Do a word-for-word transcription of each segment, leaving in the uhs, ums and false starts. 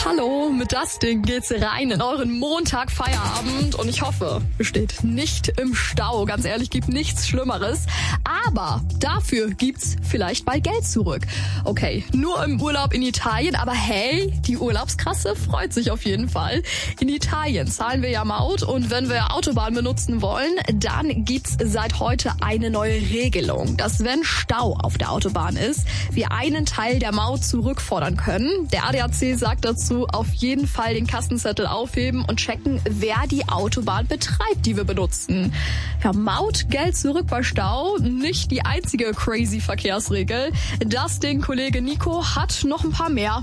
Hallo, mit das Ding geht's rein in euren Montag-Feierabend und ich hoffe, ihr steht nicht im Stau. Ganz ehrlich, gibt nichts Schlimmeres. Aber dafür gibt's vielleicht bald Geld zurück. Okay, nur im Urlaub in Italien, aber hey, die Urlaubskasse freut sich auf jeden Fall. In Italien zahlen wir ja Maut und wenn wir Autobahn benutzen wollen, dann gibt's seit heute eine neue Regelung, dass wenn Stau auf der Autobahn ist, wir einen Teil der Maut zurückfordern können. Der A D A C sagt dazu, auf jeden Fall den Kassenzettel aufheben und checken, wer die Autobahn betreibt, die wir benutzen. Ja, Maut, Geld zurück bei Stau, nicht die einzige crazy Verkehrsregel. Das Ding, Kollege Nico, hat noch ein paar mehr.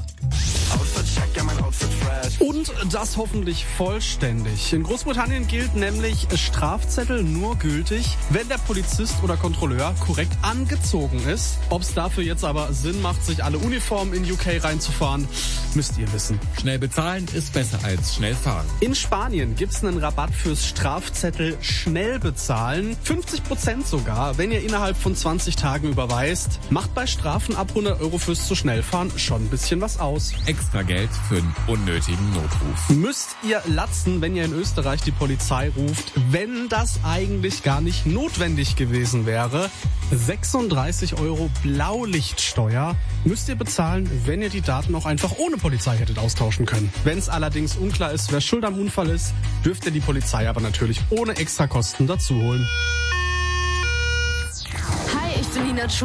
Und das hoffentlich vollständig. In Großbritannien gilt nämlich Strafzettel nur gültig, wenn der Polizist oder Kontrolleur korrekt angezogen ist. Ob es dafür jetzt aber Sinn macht, sich alle Uniformen in U K reinzufahren, müsst ihr wissen. Schnell bezahlen ist besser als schnell fahren. In Spanien gibt's einen Rabatt fürs Strafzettel schnell bezahlen. fünfzig Prozent sogar, wenn ihr innerhalb von zwanzig Tagen überweist. Macht bei Strafen ab hundert Euro fürs zu schnell fahren schon ein bisschen was aus. Extra Geld für einen unnötigen Notruf. Müsst ihr latzen, wenn ihr in Österreich die Polizei ruft, wenn das eigentlich gar nicht notwendig gewesen wäre. sechsunddreißig Euro Blaulichtsteuer müsst ihr bezahlen, wenn ihr die Daten auch einfach ohne Polizei hättet austauschen können. Wenn es allerdings unklar ist, wer schuld am Unfall ist, dürft ihr die Polizei aber natürlich ohne Extrakosten dazu holen. Hi, ich bin Nina Chu.